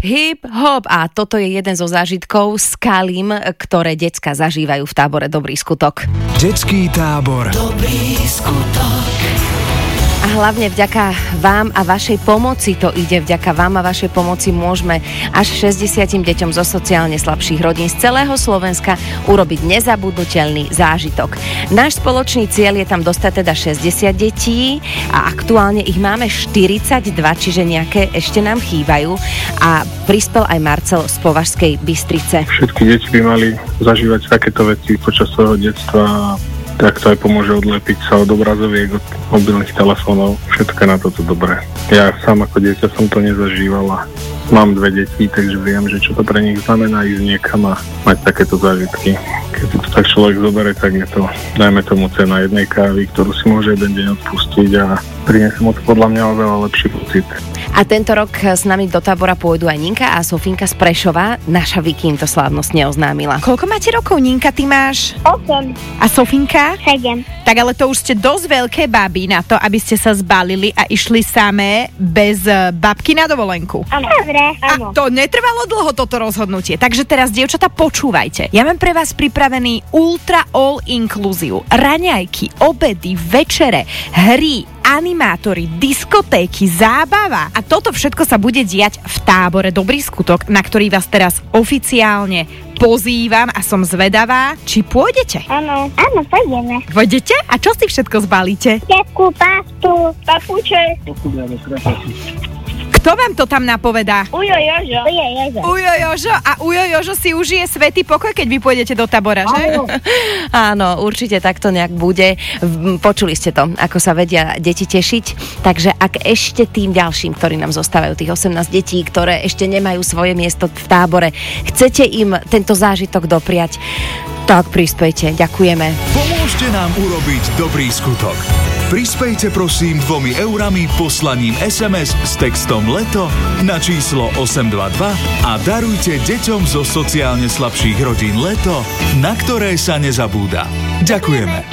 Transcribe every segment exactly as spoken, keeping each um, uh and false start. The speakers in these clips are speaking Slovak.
Hip hop a toto je jeden zo zážitkov s Kalim, ktoré decká zažívajú v tábore Dobrý skutok. Detský tábor Dobrý skutok. A hlavne vďaka vám a vašej pomoci to ide. Vďaka vám a vašej pomoci môžeme až šesťdesiatim deťom zo sociálne slabších rodín z celého Slovenska urobiť nezabudnutelný zážitok. Náš spoločný cieľ je tam dostať teda šesťdesiat detí a aktuálne ich máme štyridsaťdva, čiže nejaké ešte nám chýbajú a prispel aj Marcel z Považskej Bystrice. Všetky deti by mali zažívať takéto veci počas svojho detstva. Tak to aj pomôže odlepiť sa od obrazoviek, od mobilných telefónov. Všetko je na toto dobré. Ja sám ako dieťa som to nezažíval a mám dve deti, takže viem, že čo to pre nich znamená ísť niekam a mať takéto zážitky. Keď si to tak človek zoberie, tak je to, dajme tomu, cena jednej kávy, ktorú si môže jeden deň odpustiť a priniesie mu to podľa mňa oveľa lepší pocit. A tento rok s nami do tábora pôjdu aj Ninka a Sofinka z Prešova. Naša Vicky im to slávnostne oznámila. Koľko máte rokov, Ninka, ty máš? osem. A Sofinka? sedem. Tak ale to už ste dosť veľké baby na to, aby ste sa zbalili a išli samé bez babky na dovolenku. Áno. Dobre, áno. A to netrvalo dlho toto rozhodnutie. Takže teraz, dievčatá, počúvajte. Ja mám pre vás pripravený ultra all inclusive. Raňajky, obedy, večere, hry, animátory, diskotéky, zábava. A toto všetko sa bude diať v tábore Dobrý skutok, na ktorý vás teraz oficiálne pozývam a som zvedavá, či pôjdete. Áno, áno, pôjdeme. Pôjdete? A čo si všetko zbalíte? Detku, pastu, papuče. Kto vám to tam napovedá? Ujo Jožo. Ujo Jožo. Ujo Jožo. A Ujo Jožo si užije svätý pokoj, keď vy pôjdete do tábora, že? Áno. Áno, určite takto nejak bude. Počuli ste to, ako sa vedia deti tešiť. Takže ak ešte tým ďalším, ktorí nám zostávajú, tých osemnásť detí, ktoré ešte nemajú svoje miesto v tábore, chcete im tento zážitok dopriať, tak prispejte. Ďakujeme. Pomôžte nám urobiť dobrý skutok. Prispejte prosím dvomi eurami poslaním es em es s textom LETO na číslo osem dva dva a darujte deťom zo sociálne slabších rodín leto, na ktoré sa nezabúda. Ďakujeme.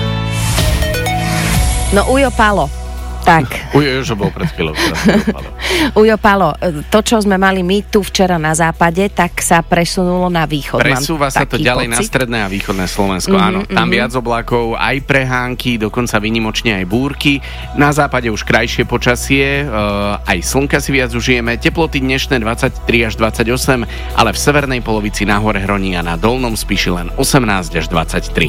No Ujo Palo. Tak. Ujo Jožo bol pred chvíľou. Ujo Palo, to, čo sme mali my tu včera na západe, tak sa presunulo na východ. Presúva sa to ďalej pocit na stredné a východné Slovensko, mm-hmm, áno. Tam mm-hmm. viac oblakov, aj prehánky, dokonca výnimočne aj búrky. Na západe už krajšie počasie, aj slnka si viac užijeme. Teploty dnešné dvadsaťtri až dvadsaťosem, ale v severnej polovici na hore Hroní a na dolnom Spiši len osemnásť až dvadsaťtri.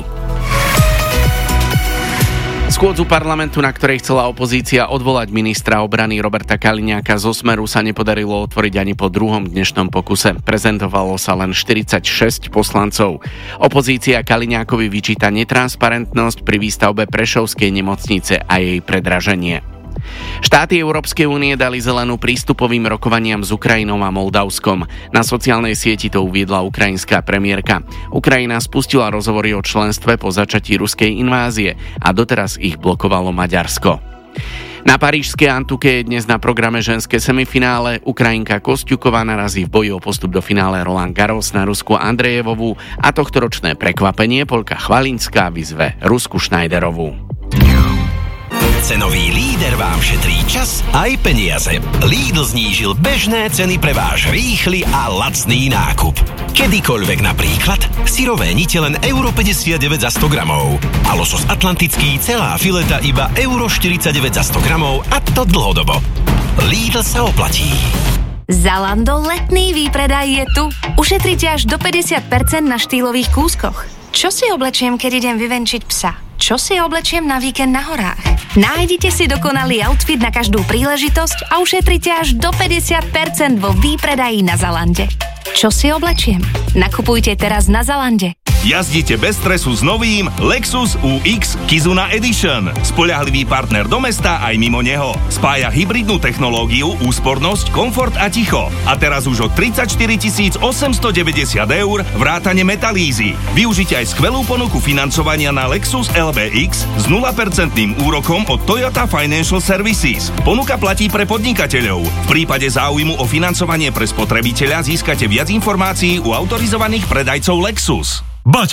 Schôdzu parlamentu, na ktorej chcela opozícia odvolať ministra obrany Roberta Kaliňáka zo Smeru, sa nepodarilo otvoriť ani po druhom dnešnom pokuse. Prezentovalo sa len štyridsaťšesť poslancov. Opozícia Kaliňákovi vyčíta netransparentnosť pri výstavbe Prešovskej nemocnice a jej predraženie. Štáty Európskej únie dali zelenú prístupovým rokovaniam s Ukrajinou a Moldavskom. Na sociálnej sieti to uviedla ukrajinská premiérka. Ukrajina spustila rozhovory o členstve po začatí ruskej invázie a doteraz ich blokovalo Maďarsko. Na parížskej Antuke je dnes na programe ženské semifinále. Ukrajinka Kosťuková narazí v boji o postup do finále Roland Garros na Rusku Andrejevovú a tohtoročné prekvapenie Poľka Chvalinská vyzve Rusku Schneiderovú. Cenový líder vám šetrí čas aj peniaze. Lidl znížil bežné ceny pre váš rýchly a lacný nákup. Kedykoľvek napríklad syrové nite len euro päťdesiatdeväť za sto gramov a losos atlantický celá fileta iba euro štyridsaťdeväť za sto gramov a to dlhodobo. Lidl sa oplatí. Zalando letný výpredaj je tu. Ušetrite až do päťdesiat percent na štýlových kúskoch. Čo si oblečiem, keď idem vyvenčiť psa? Čo si oblečiem na víkend na horách? Nájdite si dokonalý outfit na každú príležitosť a ušetrite až do päťdesiat percent vo výpredaji na Zalande. Čo si oblečiem? Nakupujte teraz na Zalande. Jazdite bez stresu s novým Lexus ú iks Kizuna Edition. Spoľahlivý partner do mesta aj mimo neho. Spája hybridnú technológiu, úspornosť, komfort a ticho. A teraz už od tridsaťštyri tisíc osemstodeväťdesiat eur vrátane metalízy. Využite aj skvelú ponuku financovania na Lexus el bé iks s nula percent úrokom od Toyota Financial Services. Ponuka platí pre podnikateľov. V prípade záujmu o financovanie pre spotrebiteľa získate viac informácií u autorizovaných predajcov Lexus. Bača,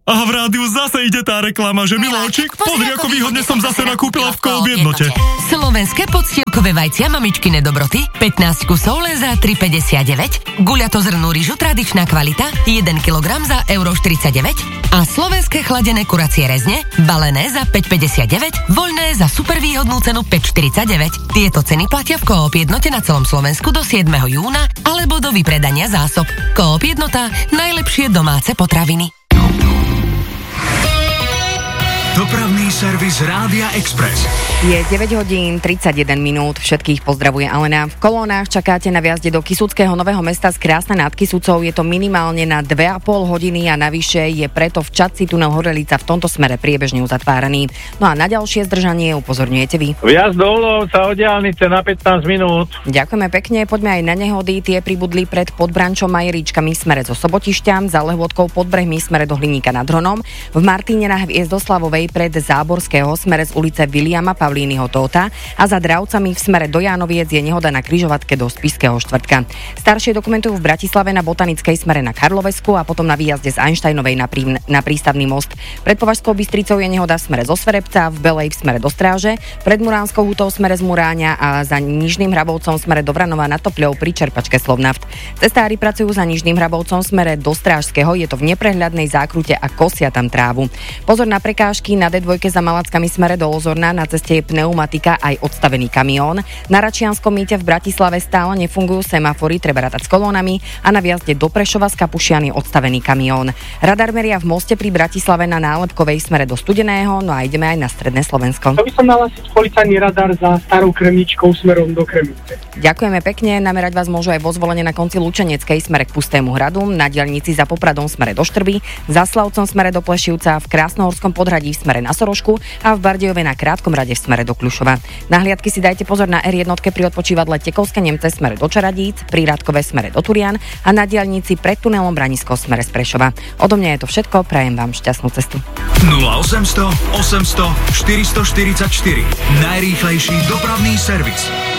A v rádiu zase ide tá reklama, že Miláčik, pozri, ako výhodne som zase nakúpila v Coop jednote. Slovenské podstielkové vajcia mamičkine dobroty, pätnásť kusov len za tri päťdesiatdeväť, guľato zrnú ryžu tradičná kvalita, jeden kilogram za euro štyridsaťdeväť a slovenské chladené kuracie rezne, balené za päť päťdesiatdeväť, voľné za supervýhodnú cenu päť štyridsaťdeväť. Tieto ceny platia v Coop jednote na celom Slovensku do siedmeho júna alebo do vypredania zásob. Coop jednota, najlepšie domáce potraviny. Dopravný servis Rádia Express. Je deväť hodín tridsaťjeden minút, všetkých pozdravuje Alena. V kolónach čakáte na viazde do Kysuckého Nového Mesta z Krásna nad Kysucou, je to minimálne na dve a pol hodiny a navyše je preto v Čadci tunel Horelica v tomto smere priebežne uzatváraný. No a na ďalšie zdržanie upozorňujete vy. Viazd do Ulovca od diaľnice na pätnásť minút. Ďakujeme pekne, poďme aj na nehody, tie pribudli pred Podbrančom Majeričkami v smere zo Sobotišťa, za Lehôdkou Podbrehmi v smere do Hliníka nad Hronom, v Martíne na Hviezdoslavovej pred Záborského smere z ulice Viliama Pavlínyho Tóta a za Dravcami v smere do Jánoviec je nehoda na križovatke do Spišského štvrtka. Staršie dokumentujú v Bratislave na Botanickej smere na Karlovesku a potom na výjazde z Einsteinovej na, prí, na prístavný most. Pred Považskou Bystricou je nehoda v smere zo Sverepca, v Belej v smere do Stráže, pred Muránskou Hutou v smere z Muráňa a za Nižným Hrabovcom v smere do Vranova nad Topľou pri čerpačke Slovnaft. Cestári pracujú za Nižným Hrabovcom v smere do Strážského, je to v neprehľadnej zákrute a kosia tam trávu. Pozor na prekážky na dé dva za Malackami smere do Ozorna, na ceste je pneumatika aj odstavený kamión. Na Račianskom mýte v Bratislave stále nefungujú semafory, treba rátať s kolónami a na výjazde do Prešova z Kapušian je odstavený kamión. Radar meria v Moste pri Bratislave na Nálepkovej smere do Studeného, no a ideme aj na stredné Slovensko. To by som mala si policajný radar za Starou Kremničkou smerom do Kremnice. Ďakujeme pekne, namerať vás môžu aj vo Zvolenie na konci Lučeneckej smere k Pustému hradu, na diaľnici za Popradom smere do Štrby, za Slavcom smere do Plešivca, v Krásnohorskom Podhradí v smere na Sorošku a v Bardejove na Krátkom rade v smere do Kľušova. Na hliadky si dajte pozor na er jeden pri odpočívadle Tekovské Nemce smere do Čaradíc, pri Radkove smere do Turian a na diaľnici pred tunelom Branisko smere z Prešova. Odo mňa je to všetko, prajem vám šťastnú cestu. nula osem nula nula osem nula nula štyri štyri štyri Najrýchlejší dopravný servis.